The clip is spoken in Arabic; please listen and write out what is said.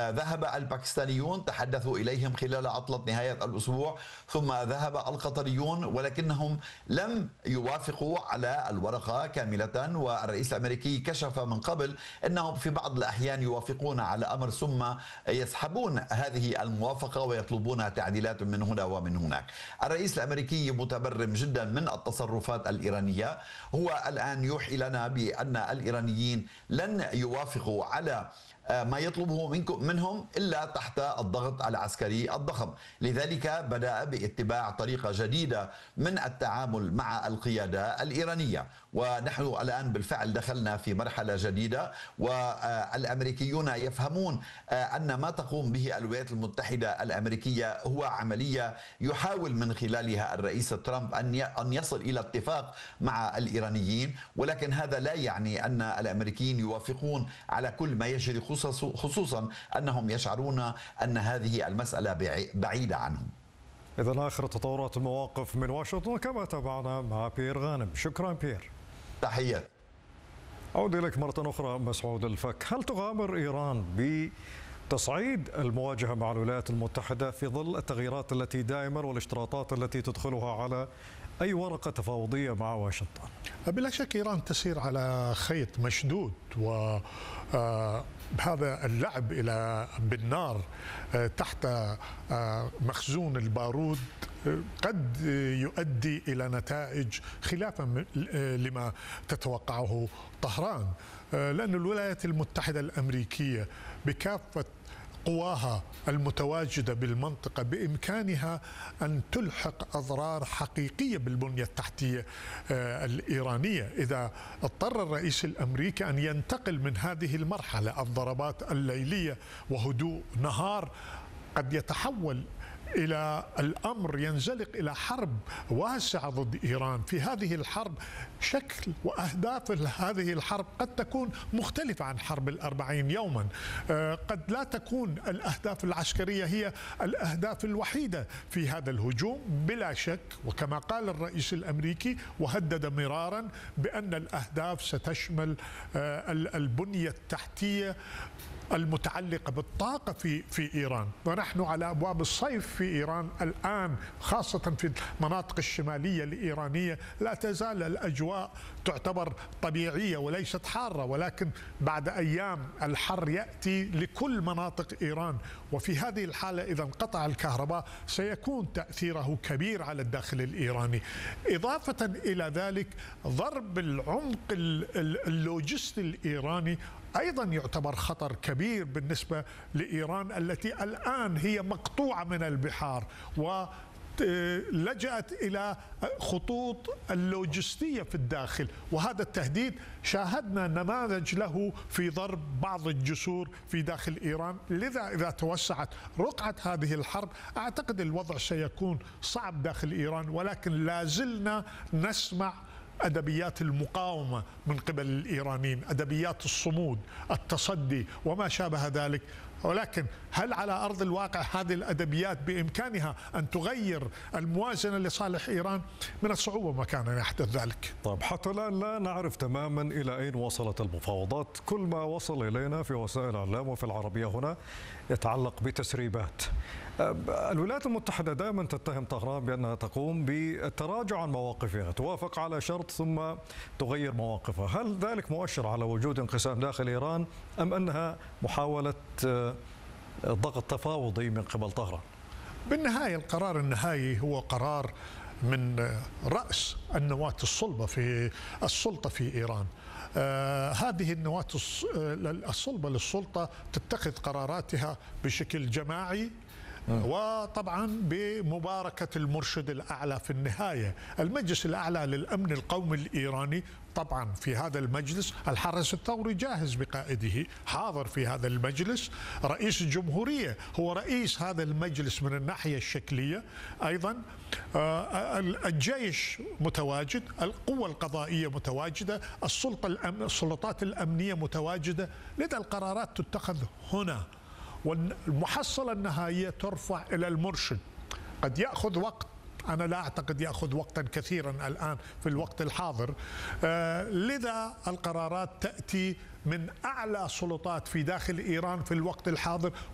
ذهب الباكستانيون تحدثوا إليهم خلال عطلة نهاية الأسبوع، ثم ذهب القطريون، ولكنهم لم يوافقوا على الورقة كاملة. والرئيس الأمريكي كشف من قبل أنهم في بعض الأحيان يوافقون على أمر ثم يسحبون هذه الموافقة ويطلبون تعديلات من هنا ومن هناك. الرئيس الأمريكي متبرم جدا من التصرفات الإيرانية. هو الآن يوحي لنا بأن الإيرانيين لن يوافقوا على ما يطلبه منهم إلا تحت الضغط العسكري الضخم. لذلك بدأ باتباع طريقة جديدة من التعامل مع القيادة الإيرانية، ونحن الآن بالفعل دخلنا في مرحلة جديدة، والأمريكيون يفهمون أن ما تقوم به الولايات المتحدة الأمريكية هو عملية يحاول من خلالها الرئيس ترامب أن يصل إلى اتفاق مع الإيرانيين، ولكن هذا لا يعني أن الأمريكيين يوافقون على كل ما يجري، خصوصا أنهم يشعرون أن هذه المسألة بعيدة عنهم. إذن آخر تطورات المواقف من واشنطن كما تابعنا مع بيير غانم. شكرا بيير. تحيات. أعود إليك مرة أخرى مسعود الفك. هل تغامر إيران بتصعيد المواجهة مع الولايات المتحدة في ظل التغييرات التي دائما والاشتراطات التي تدخلها على أي ورقة تفاوضية مع واشنطن؟ بلا شك إيران تسير على خيط مشدود، و هذا اللعب بالنار تحت مخزون البارود قد يؤدي إلى نتائج خلافا لما تتوقعه طهران، لأن الولايات المتحدة الأمريكية بكافة قواها المتواجدة بالمنطقة بإمكانها أن تلحق أضرار حقيقية بالبنية التحتية الإيرانية إذا اضطر الرئيس الأمريكي أن ينتقل من هذه المرحلة الضربات الليلية وهدوء نهار، قد يتحول إلى الأمر ينزلق إلى حرب واسعة ضد إيران. في هذه الحرب شكل وأهداف هذه الحرب قد تكون مختلفة عن حرب ال40 يوما. قد لا تكون الأهداف العسكرية هي الأهداف الوحيدة في هذا الهجوم بلا شك، وكما قال الرئيس الأمريكي وهدد مرارا بأن الأهداف ستشمل البنية التحتية المتعلقة بالطاقة في إيران، ونحن على أبواب الصيف في إيران الآن، خاصة في المناطق الشمالية الإيرانية لا تزال الأجواء تعتبر طبيعية وليست حارة، ولكن بعد أيام الحر يأتي لكل مناطق إيران، وفي هذه الحالة إذا انقطع الكهرباء سيكون تأثيره كبير على الداخل الإيراني. إضافة إلى ذلك ضرب العمق اللوجستي الإيراني أيضا يعتبر خطر كبير بالنسبة لإيران التي الآن هي مقطوعة من البحار ولجأت إلى خطوط اللوجستية في الداخل، وهذا التهديد شاهدنا نماذج له في ضرب بعض الجسور في داخل إيران. لذا إذا توسعت رقعة هذه الحرب أعتقد الوضع سيكون صعب داخل إيران، ولكن لا زلنا نسمع أدبيات المقاومة من قبل الإيرانيين، أدبيات الصمود، التصدي وما شابه ذلك. ولكن هل على أرض الواقع هذه الأدبيات بإمكانها أن تغير الموازنة لصالح إيران؟ من الصعوبة ما كان يحدث ذلك. طيب حتى الآن لا نعرف تماما إلى أين وصلت المفاوضات. كل ما وصل إلينا في وسائل الإعلام وفي العربية هنا يتعلق بتسريبات. الولايات المتحدة دائما تتهم طهران بأنها تقوم بالتراجع عن مواقفها، توافق على شرط ثم تغير مواقفها. هل ذلك مؤشر على وجود انقسام داخل إيران أم أنها محاولة ضغط تفاوضي من قبل طهران؟ بالنهاية القرار النهائي هو قرار من رأس النواة الصلبة في السلطة في إيران. هذه النواة الصلبة للسلطة تتخذ قراراتها بشكل جماعي، وطبعا بمباركة المرشد الأعلى في النهاية. المجلس الأعلى للأمن القومي الإيراني، طبعا في هذا المجلس الحرس الثوري جاهز بقائده حاضر في هذا المجلس، رئيس الجمهورية هو رئيس هذا المجلس من الناحية الشكلية، أيضا الجيش متواجد، القوة القضائية متواجدة، السلطات الأمنية متواجدة. لذا القرارات تتخذ هنا، والمحصلة النهائية ترفع إلى المرشد. قد يأخذ وقت، أنا لا أعتقد يأخذ وقتا كثيرا الآن في الوقت الحاضر. لذا القرارات تأتي من أعلى سلطات في داخل إيران في الوقت الحاضر،